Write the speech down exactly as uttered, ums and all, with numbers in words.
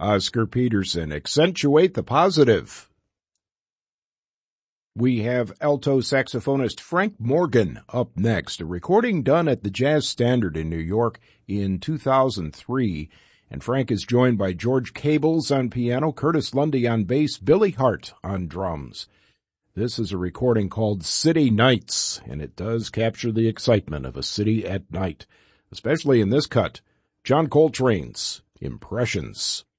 Oscar Peterson. Accentuate the positive. We have alto saxophonist Frank Morgan up next, a recording done at the Jazz Standard in New York in two thousand three. And Frank is joined by George Cables on piano, Curtis Lundy on bass, Billy Hart on drums. This is a recording called City Nights, and it does capture the excitement of a city at night, especially in this cut, John Coltrane's Impressions.